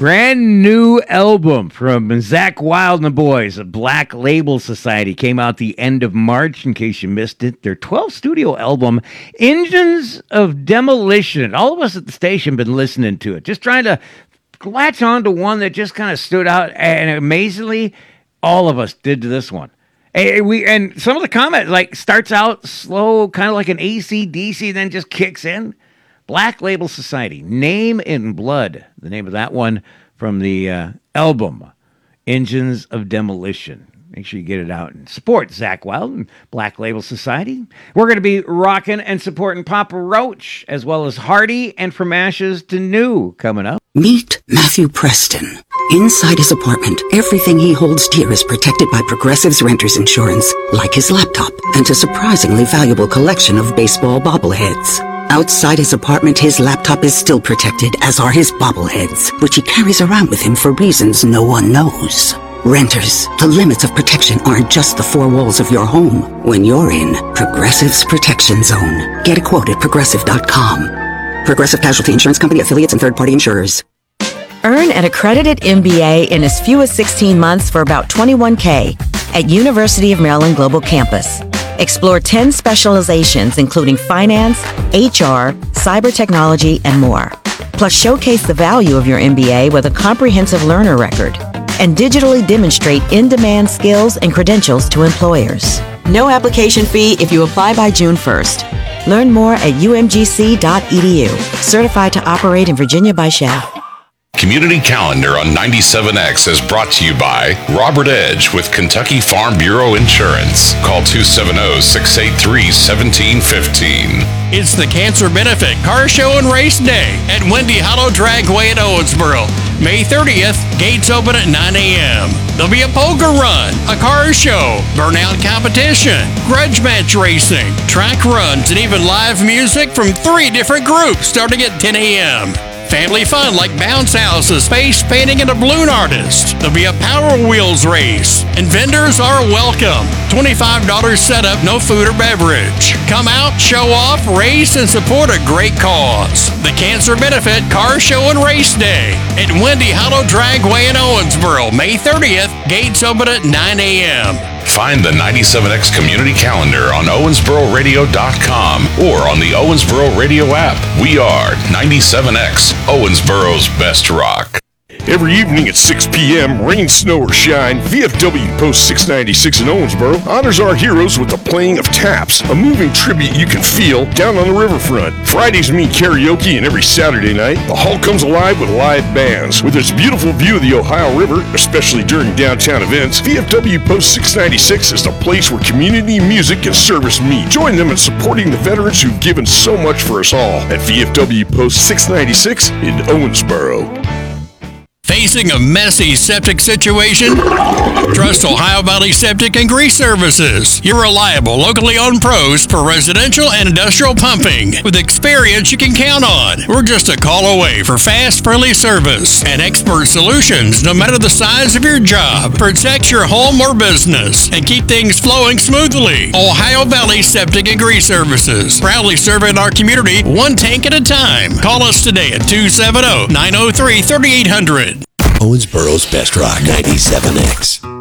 Brand new album from Zakk Wylde and the boys, Black Label Society, came out the end of March, in case you missed it. Their 12th studio album, Engines of Demolition. All of us at the station been listening to it, just trying to latch on to one that just kind of stood out, and amazingly, all of us did to this one. And some of the comments, like, starts out slow, kind of like an AC/DC, then just kicks in. Black Label Society, Name in Blood, the name of that one from the album, Engines of Demolition. Make sure you get it out and support Zakk Wylde and Black Label Society. We're going to be rocking and supporting Papa Roach, as well as Hardy and From Ashes to New coming up. Meet Matthew Preston. Inside his apartment, everything he holds dear is protected by Progressive's Renters Insurance, like his laptop and a surprisingly valuable collection of baseball bobbleheads. Outside his apartment, his laptop is still protected, as are his bobbleheads, which he carries around with him for reasons no one knows. Renters, the limits of protection aren't just the four walls of your home. When you're in Progressive's Protection Zone. Get a quote at Progressive.com. Progressive Casualty Insurance Company, affiliates, and third-party insurers. Earn an accredited MBA in as few as 16 months for about $21K at University of Maryland Global Campus. Explore 10 specializations, including finance, HR, cyber technology, and more. Plus, showcase the value of your MBA with a comprehensive learner record and digitally demonstrate in-demand skills and credentials to employers. No application fee if you apply by June 1st. Learn more at umgc.edu. Certified to operate in Virginia by Shell. Community Calendar on 97X is brought to you by Robert Edge with Kentucky Farm Bureau Insurance. Call 270-683-1715. It's the Cancer Benefit Car Show and Race Day at Windy Hollow Dragway in Owensboro. May 30th, gates open at 9 a.m. There'll be a poker run, a car show, burnout competition, grudge match racing, track runs, and even live music from 3 different groups starting at 10 a.m. Family fun like bounce houses, face painting, and a balloon artist. There'll be a Power Wheels race, and vendors are welcome. $25 setup, no food or beverage. Come out, show off, race, and support a great cause. The Cancer Benefit Car Show and Race Day at Windy Hollow Dragway in Owensboro, May 30th. Gates open at 9 a.m. Find the 97X Community Calendar on OwensboroRadio.com or on the Owensboro Radio app. We are 97X, Owensboro's best rock. Every evening at 6 p.m., rain, snow, or shine, VFW Post 696 in Owensboro honors our heroes with the playing of Taps, a moving tribute you can feel down on the riverfront. Fridays mean karaoke, and every Saturday night, the hall comes alive with live bands. With its beautiful view of the Ohio River, especially during downtown events, VFW Post 696 is the place where community music and service meet. Join them in supporting the veterans who've given so much for us all at VFW Post 696 in Owensboro. Facing a messy septic situation? Trust Ohio Valley Septic and Grease Services, your reliable, locally owned pros for residential and industrial pumping. With experience you can count on. We're just a call away for fast, friendly service and expert solutions no matter the size of your job. Protect your home or business and keep things flowing smoothly. Ohio Valley Septic and Grease Services, proudly serving our community one tank at a time. Call us today at 270-903-3800. Owensboro's best rock, 97X.